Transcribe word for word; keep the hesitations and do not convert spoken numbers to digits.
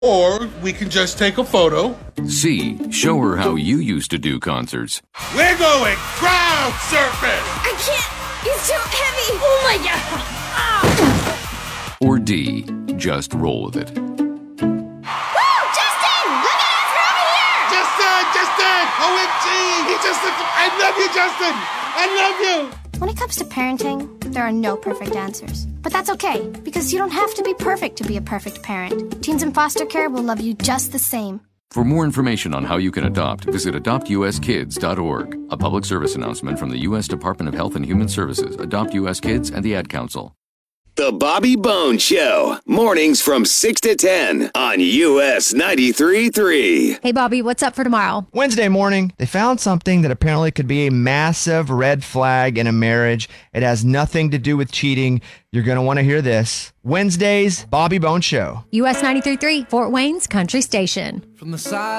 Or we can just take a photo. C. Show her how you used to do concerts. We're going crowd surfing! I can't! He's too heavy! Oh my god! Ah. Or D. Just roll with it. Woo! Justin! Look at us! We're over here! Justin! Justin! O M G! He just looked... I love you, Justin! I love you! When it comes to parenting, there are no perfect answers. But that's okay, because you don't have to be perfect to be a perfect parent. Teens in foster care will love you just the same. For more information on how you can adopt, visit adopt u s kids dot org. A public service announcement from the U S Department of Health and Human Services, Adopt U S Kids, and the Ad Council. The Bobby Bones Show. Mornings from six to ten on U S ninety-three point three. Hey, Bobby, what's up for tomorrow? Wednesday morning, they found something that apparently could be a massive red flag in a marriage. It has nothing to do with cheating. You're going to want to hear this. Wednesday's Bobby Bones Show. U S ninety-three point three, Fort Wayne's Country Station. From the side